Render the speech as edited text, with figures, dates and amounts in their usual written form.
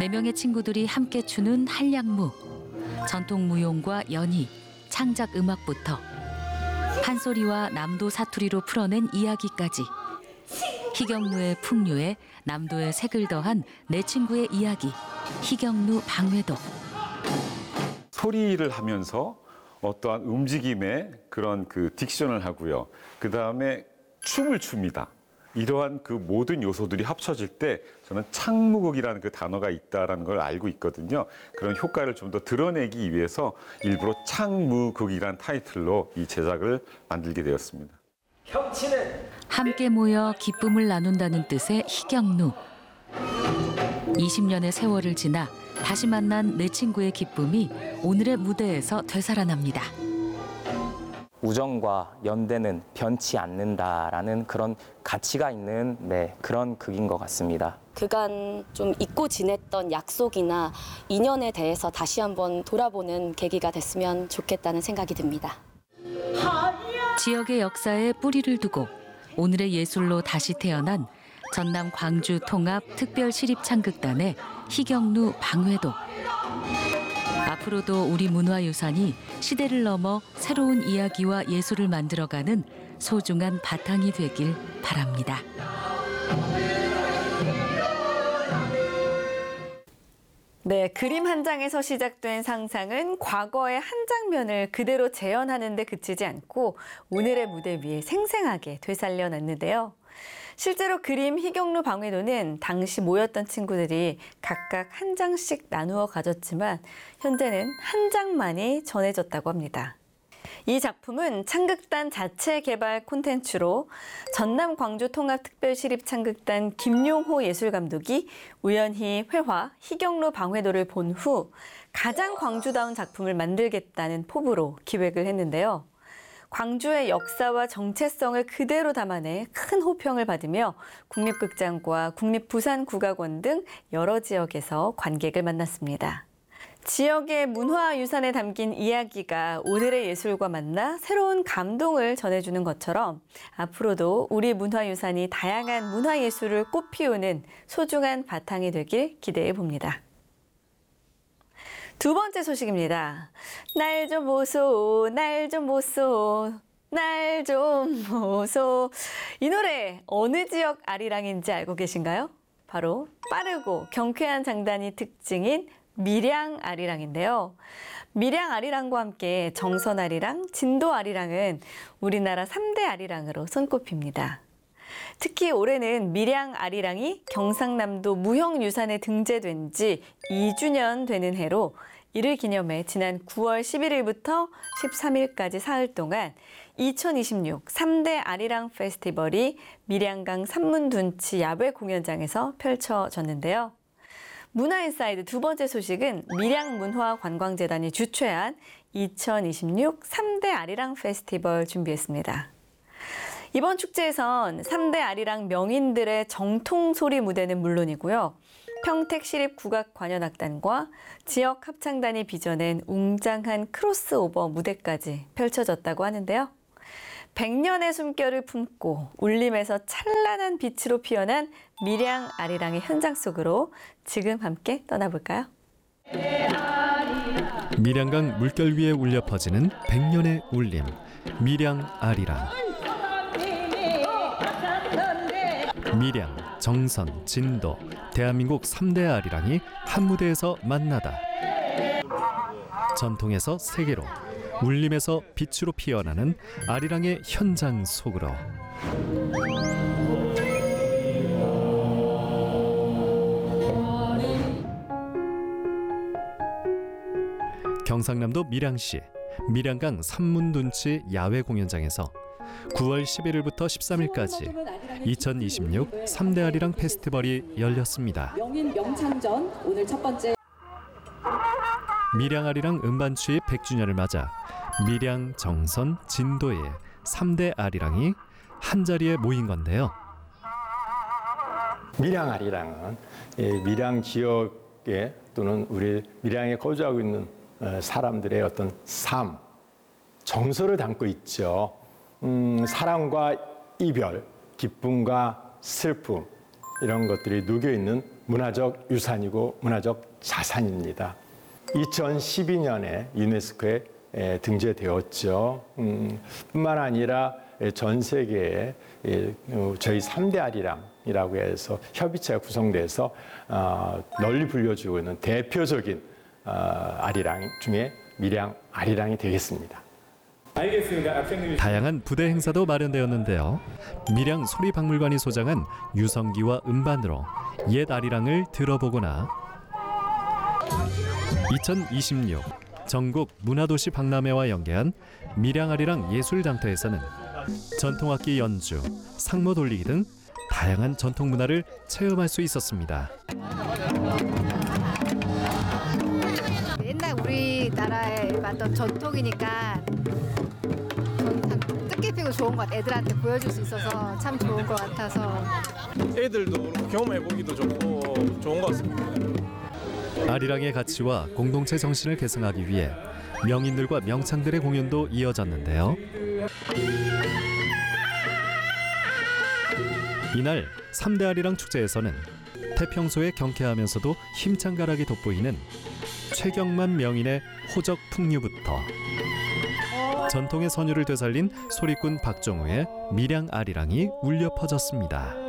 4명의 친구들이 함께 추는 한량무, 전통 무용과 연희, 창작 음악부터 한 소리와 남도 사투리로 풀어낸 이야기까지 희경루의 풍류에 남도의 색을 더한 내 친구의 이야기, 희경루 방회도. 소리를 하면서 어떠한 움직임의 그런 그 딕션을 하고요. 그 다음에 춤을 춥니다. 이러한 그 모든 요소들이 합쳐질 때 저는 창무극이라는 그 단어가 있다는 걸 알고 있거든요. 그런 효과를 좀 더 드러내기 위해서 일부러 창무극이라는 타이틀로 이 제작을 만들게 되었습니다. 함께 모여 기쁨을 나눈다는 뜻의 희경루. 20년의 세월을 지나 다시 만난 내 친구의 기쁨이 오늘의 무대에서 되살아납니다. 우정과 연대는 변치 않는다라는 그런 가치가 있는 그런 극인 것 같습니다. 그간 좀 잊고 지냈던 약속이나 인연에 대해서 다시 한번 돌아보는 계기가 됐으면 좋겠다는 생각이 듭니다. 지역의 역사에 뿌리를 두고 오늘의 예술로 다시 태어난 전남 광주 통합 특별시립창극단의 희경루 방회도. 앞으로도 우리 문화유산이 시대를 넘어 새로운 이야기와 예술을 만들어가는 소중한 바탕이 되길 바랍니다. 네, 그림 한 장에서 시작된 상상은 과거의 한 장면을 그대로 재현하는 데 그치지 않고 오늘의 무대 위에 생생하게 되살려놨는데요. 실제로 그림 희경루 방회도는 당시 모였던 친구들이 각각 한 장씩 나누어 가졌지만 현재는 한 장만이 전해졌다고 합니다. 이 작품은 창극단 자체 개발 콘텐츠로 전남 광주 통합특별시립창극단 김용호 예술감독이 우연히 회화 희경루 방회도를 본 후 가장 광주다운 작품을 만들겠다는 포부로 기획을 했는데요. 광주의 역사와 정체성을 그대로 담아내 큰 호평을 받으며 국립극장과 국립부산국악원 등 여러 지역에서 관객을 만났습니다. 지역의 문화유산에 담긴 이야기가 오늘의 예술과 만나 새로운 감동을 전해주는 것처럼 앞으로도 우리 문화유산이 다양한 문화예술을 꽃피우는 소중한 바탕이 되길 기대해 봅니다. 두 번째 소식입니다. 날 좀 보소, 날 좀 보소, 날 좀 보소. 이 노래 어느 지역 아리랑인지 알고 계신가요? 바로 빠르고 경쾌한 장단이 특징인 밀양 아리랑인데요. 밀양 아리랑과 함께 정선 아리랑, 진도 아리랑은 우리나라 3대 아리랑으로 손꼽힙니다. 특히 올해는 밀양 아리랑이 경상남도 무형유산에 등재된 지 2주년 되는 해로 이를 기념해 지난 9월 11일부터 13일까지 사흘 동안 2026 3대 아리랑 페스티벌이 밀양강 산문둔치 야외 공연장에서 펼쳐졌는데요. 문화인사이드 두 번째 소식은 밀양문화관광재단이 주최한 2026 3대 아리랑 페스티벌 준비했습니다. 이번 축제에선 3대 아리랑 명인들의 정통소리 무대는 물론이고요. 평택시립국악관현악단과 지역 합창단이 빚어낸 웅장한 크로스오버 무대까지 펼쳐졌다고 하는데요. 100년의 숨결을 품고 울림에서 찬란한 빛으로 피어난 밀양 아리랑의 현장 속으로 지금 함께 떠나볼까요? 밀양강 물결 위에 울려 퍼지는 100년의 울림, 밀양 아리랑. 밀양, 정선, 진도, 대한민국 3대 아리랑이 한 무대에서 만나다. 전통에서 세계로, 울림에서 빛으로 피어나는 아리랑의 현장 속으로. 경상남도 밀양시 밀양강 산문둔치 야외 공연장에서 9월 11일부터 13일까지 2026 3대 아리랑 페스티벌이 열렸습니다. 명인 명창전 오늘 첫 번째 밀양 아리랑 음반 취입 100주년을 맞아 밀양, 정선, 진도의 3대 아리랑이 한자리에 모인 건데요. 밀양 아리랑은 밀양 지역에 또는 우리 밀양에 거주하고 있는 사람들의 어떤 삶, 정서를 담고 있죠. 사랑과 이별, 기쁨과 슬픔, 이런 것들이 녹여 있는 문화적 유산이고 문화적 자산입니다. 2012년에 유네스코에 등재되었죠. 뿐만 아니라 전 세계에 저희 3대 아리랑이라고 해서 협의체가 구성돼서 널리 불려지고 있는 대표적인 아리랑 중에 밀양 아리랑이 되겠습니다. 다양한 부대 행사도 마련되었는데요. 밀양 소리박물관이 소장한 유성기와 음반으로 옛 아리랑을 들어보거나 2026 전국 문화도시 박람회와 연계한 밀양 아리랑 예술장터에서는 전통악기 연주, 상모 돌리기 등 다양한 전통 문화를 체험할 수 있었습니다. 옛날 우리나라에 맞던 전통이니까 뜻깊이고 좋은 것 같아요. 애들한테 보여줄 수 있어서 참 좋은 것 같아서. 애들도 경험해보기도 좋고 좋은 것 같습니다. 아리랑의 가치와 공동체 정신을 계승하기 위해 명인들과 명창들의 공연도 이어졌는데요. 이날 3대 아리랑 축제에서는 태평소에 경쾌하면서도 힘찬 가락이 돋보이는 최경만 명인의 호적 풍류부터 전통의 선율을 되살린 소리꾼 박정우의 밀양 아리랑이 울려 퍼졌습니다.